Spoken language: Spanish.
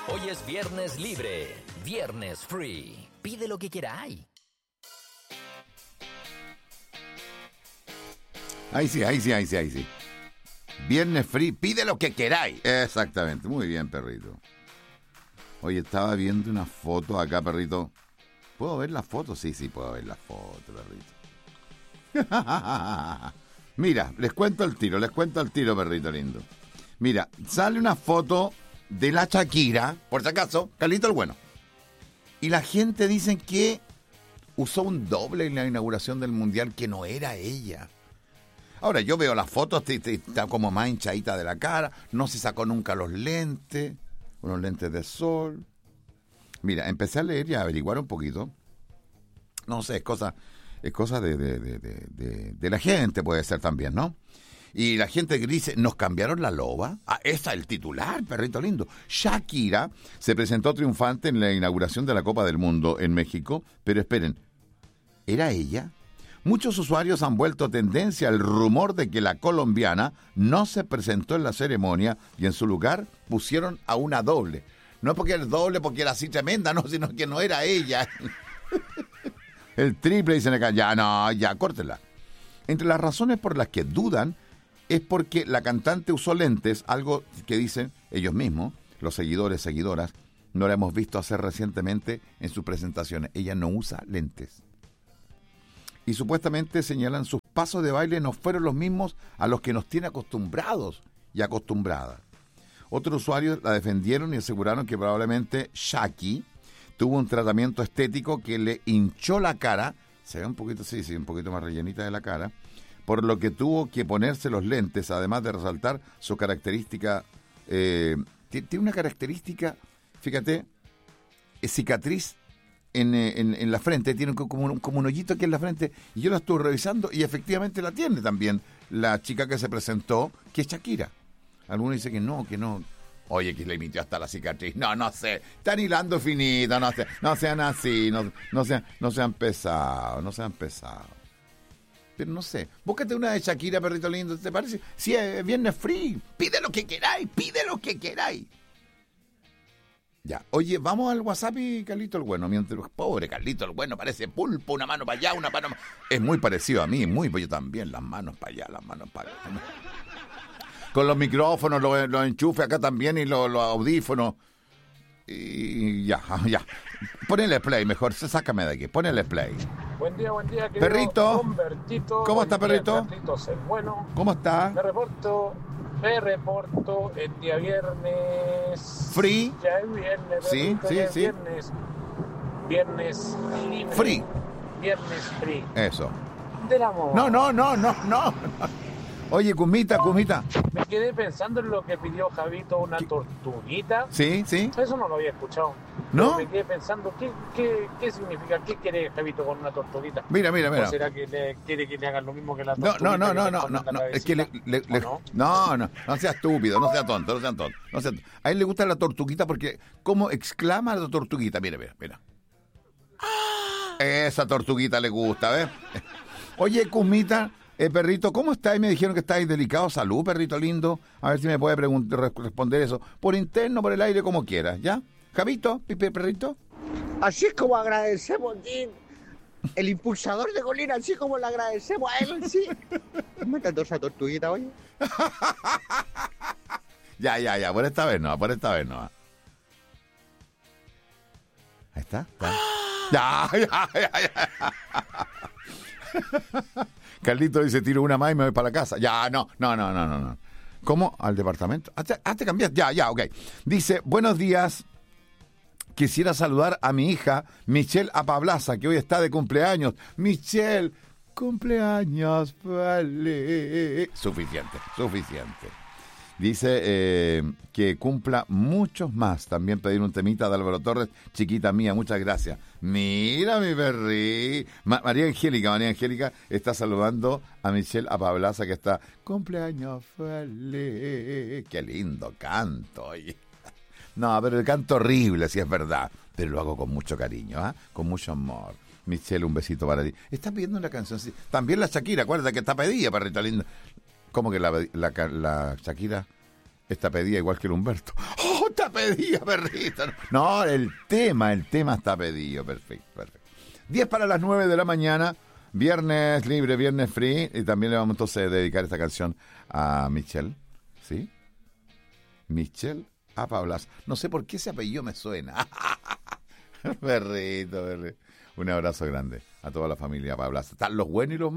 Hoy es viernes libre, viernes free. Pide lo que queráis. Ahí sí. Viernes free, pide lo que queráis. Exactamente, muy bien, perrito. Oye, estaba viendo una foto acá, perrito. ¿Puedo ver la foto? Sí, puedo ver la foto, perrito. Mira, les cuento al tiro, perrito lindo. Mira, sale una foto de la Shakira, por si acaso, Carlito el Bueno. Y la gente dice que usó un doble en la inauguración del Mundial que no era ella. Ahora, yo veo las fotos, está como más hinchadita de la cara, no se sacó nunca los lentes, unos lentes de sol. Mira, empecé a leer y a averiguar un poquito. No sé, es cosa de la gente, puede ser también, ¿no? Y la gente que dice, ¿nos cambiaron la loba? Ah, esa es el titular, perrito lindo. Shakira se presentó triunfante en la inauguración de la Copa del Mundo en México, pero esperen, ¿era ella? Muchos usuarios han vuelto tendencia al rumor de que la colombiana no se presentó en la ceremonia y en su lugar pusieron a una doble. No porque era doble, porque era así tremenda, no, sino que no era ella. El triple, dicen acá, ya, córtela. Entre las razones por las que dudan es porque la cantante usó lentes, algo que dicen ellos mismos, los seguidoras, no la hemos visto hacer recientemente en sus presentaciones. Ella no usa lentes. Y supuestamente señalan sus pasos de baile no fueron los mismos a los que nos tiene acostumbrados y acostumbradas. Otros usuarios la defendieron y aseguraron que probablemente Shaki tuvo un tratamiento estético que le hinchó la cara, se ve un poquito, sí, un poquito más rellenita de la cara, por lo que tuvo que ponerse los lentes, además de resaltar su característica, tiene una característica, fíjate, cicatriz en la frente, tiene como un hoyito aquí en la frente, y yo la estuve revisando y efectivamente la tiene también la chica que se presentó, que es Shakira. Algunos dicen que no. Oye, que le emitió hasta la cicatriz. No sé. Están hilando finito, no sean así, no sean pesados. Pero no sé. Búscate una de Shakira, perrito lindo, ¿te parece? Si es viernes free, pide lo que queráis. Ya. Oye, vamos al WhatsApp y Carlito el Bueno. Mientras, pobre Carlito el Bueno, parece pulpo, una mano para allá, una mano para... Es muy parecido a mí, pues yo también, las manos para allá, las manos para allá. Con los micrófonos, los enchufes acá también y los audífonos. Y ya. Ponele play mejor, sácame de aquí, ponele play. Buen día, querido perrito. Humbertito. ¿Cómo está, perrito? Carlitos el Bueno. ¿Cómo está? Me reporto el día viernes. Free. Ya es viernes. Sí. Viernes libre. Free. Viernes free. Eso. Del amor. No. Oye, Cumita. Me quedé pensando en lo que pidió Javito, una tortuguita. Sí. Eso no lo había escuchado. ¿No? Pero me quedé pensando, ¿qué significa? ¿Qué quiere Javito con una tortuguita? Mira. ¿O será que quiere que le hagan lo mismo que la tortuguita? No. Es que no sea estúpido, no sea tonto. A él le gusta la tortuguita porque, ¿cómo exclama la tortuguita? Mira. Esa tortuguita le gusta, ¿ves? Oye, Cumita, perrito, ¿cómo estáis? Me dijeron que estáis delicado. Salud, perrito lindo. A ver si me puede responder eso. Por interno, por el aire, como quieras, ¿ya? Javito, perrito. Así es como agradecemos, Jim, el impulsador de Colina, así como le agradecemos a él, sí. ¿Me encantó esa tortuguita, oye? Ya, por esta vez no. Ahí está. Ya. Carlito dice, tiro una más y me voy para la casa. Ya, no. ¿Cómo? ¿Al departamento? ¿Te cambiaste? Ya, ok. Dice, buenos días. Quisiera saludar a mi hija, Michelle Apablaza, que hoy está de cumpleaños. Michelle, cumpleaños, vale. Suficiente. Dice que cumpla muchos más. También pedir un temita de Álvaro Torres, chiquita mía, muchas gracias. Mira mi perri. María Angélica está saludando a Michelle Apablaza, que está cumpleaños feliz. Qué lindo canto, oye. No, pero el canto horrible, si es verdad. Pero lo hago con mucho cariño, con mucho amor. Michelle, un besito para ti. Está pidiendo una canción. Sí. También la Shakira, acuérdate que está pedida, perrito lindo. ¿Cómo que la Shakira está pedida igual que el Humberto? ¡Oh, Está pedido, perrito. No, el tema está pedido. Perfecto. 10 para las 9 de la mañana. Viernes libre, viernes free. Y también le vamos entonces a dedicar esta canción a Michelle. ¿Sí? Michelle Apablas. No sé por qué ese apellido me suena. Perrito. Un abrazo grande a toda la familia Apablas. Están los buenos y los